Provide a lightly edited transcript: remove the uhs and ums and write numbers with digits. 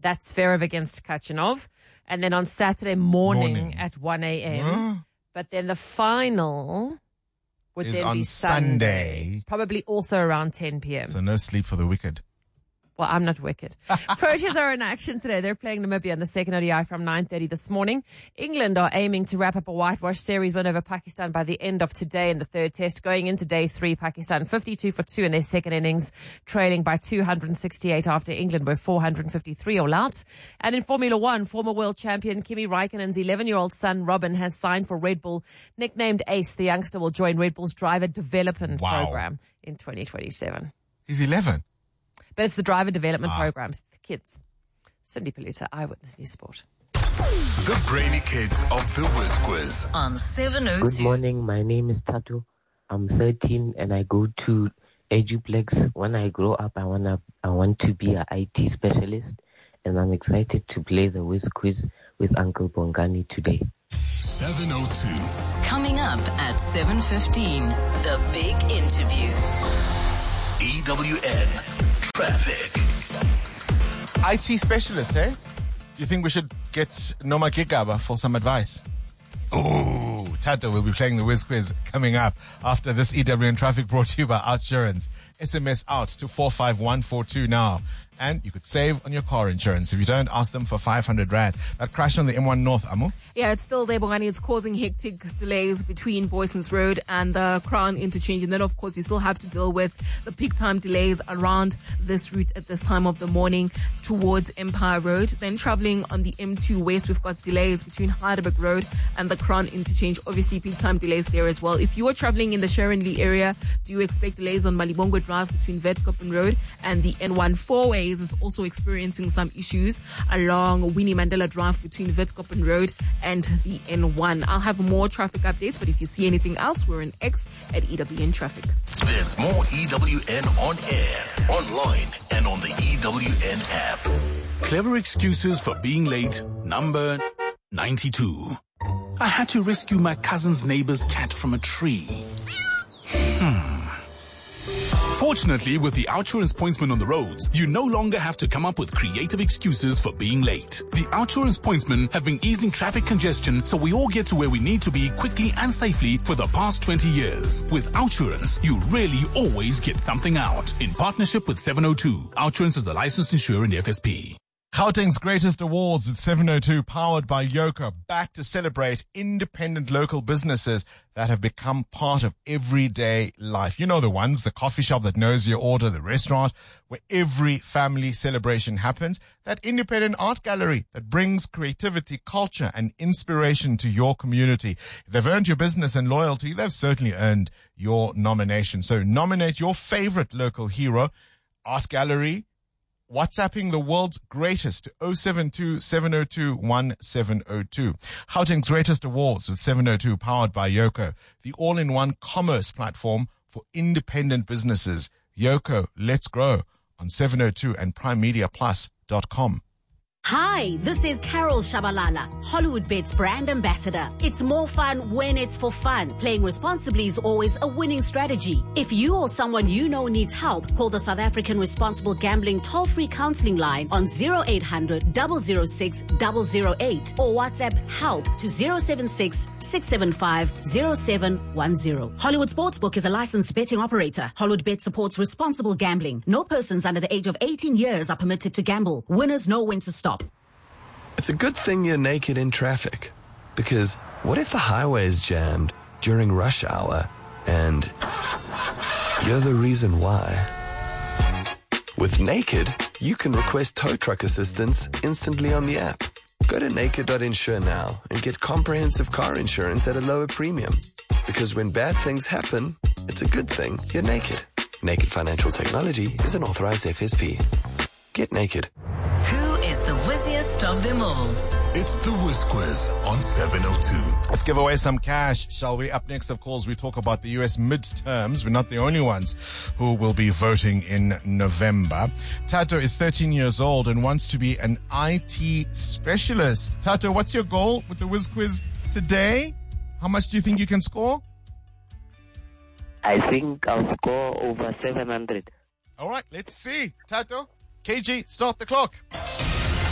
That's Zverev against Khachanov. And then on Saturday morning. At 1 a.m. But then the final would is then on be Sunday. Probably also around 10 p.m. So no sleep for the wicked. Well, I'm not wicked. Proteas are in action today. They're playing Namibia in the second ODI from 9:30 this morning. England are aiming to wrap up a whitewash series win over Pakistan by the end of today in the third test. Going into day 3, Pakistan 52 for 2 in their second innings, trailing by 268 after England were 453 all out. And in Formula One, former world champion Kimi Raikkonen's 11-year-old son Robin has signed for Red Bull. Nicknamed Ace, the youngster will join Red Bull's driver development program in 2027. He's 11. But it's the driver development programs, the kids. Cindy Paluta, Eyewitness News Sport. The Brainy Kids of the Whiz Quiz on 702. Good morning. My name is Tatu. I'm 13 and I go to Eduplex. When I grow up, I want to be an IT specialist, and I'm excited to play the Whiz Quiz with Uncle Bongani today. 702. Coming up at 7:15, the big interview. EWN Traffic. IT specialist, eh? You think we should get Noma Gigaba for some advice? Oh, Tato will be playing the Whiz Quiz coming up after this EWN Traffic brought to you by Outsurance. SMS out to 45142 now. And you could save on your car insurance if you don't ask them for 500 Rand. That crash on the M1 North, Amu? Yeah, it's still there, Bongani. It's causing hectic delays between Boysons Road and the Crown interchange. And then, of course, you still have to deal with the peak time delays around this route at this time of the morning towards Empire Road. Then traveling on the M2 West, we've got delays between Heidelberg Road and the Crown interchange. Obviously, peak time delays there as well. If you are traveling in the Sharon Lee area, do you expect delays on Malibongwe Drive between Vetkoppen Road and the N1 4-way? Is also experiencing some issues along Winnie Mandela Drive between Vetkoppen Road and the N1. I'll have more traffic updates, but if you see anything else, we're in X at EWN Traffic. There's more EWN on air, online, and on the EWN app. Clever excuses for being late, number 92. I had to rescue my cousin's neighbor's cat from a tree. Fortunately, with the Outsurance pointsman on the roads, you no longer have to come up with creative excuses for being late. The Outsurance pointsmen have been easing traffic congestion so we all get to where we need to be quickly and safely for the past 20 years. With Outsurance, you really always get something out. In partnership with 702, Outsurance is a licensed insurer in the FSP. Gauteng's greatest awards with 702, powered by Yoco, back to celebrate independent local businesses that have become part of everyday life. You know the ones, the coffee shop that knows your order, the restaurant where every family celebration happens, that independent art gallery that brings creativity, culture, and inspiration to your community. If they've earned your business and loyalty, they've certainly earned your nomination. So nominate your favorite local hero, art gallery, WhatsApping the world's greatest to 072 702 1702. Gauteng's greatest awards with 702, powered by Yoco, the all-in-one commerce platform for independent businesses. Yoco, let's grow on 702 and primemediaplus.com. Hi, this is Carol Shabalala, HollywoodBets brand ambassador. It's more fun when it's for fun. Playing responsibly is always a winning strategy. If you or someone you know needs help, call the South African Responsible Gambling toll-free counseling line on 0800 006 008 or WhatsApp help to 076 675 0710. Hollywood Sportsbook is a licensed betting operator. HollywoodBet supports responsible gambling. No persons under the age of 18 years are permitted to gamble. Winners know when to stop. It's a good thing you're naked in traffic, because what if the highway is jammed during rush hour and you're the reason why? With Naked, you can request tow truck assistance instantly on the app. Go to naked.insure now and get comprehensive car insurance at a lower premium. Because when bad things happen, it's a good thing you're naked. Naked Financial Technology is an authorized FSP. Get naked. Who is the whizziest of them all? It's the Whiz Quiz on 702. Let's give away some cash, shall we? Up next, of course, we talk about the U.S. midterms. We're not the only ones who will be voting in November. Tato is 13 years old and wants to be an IT specialist. Tato, what's your goal with the Whiz Quiz today? How much do you think you can score? I think I'll score over 700. All right, let's see. Tato, KG, start the clock.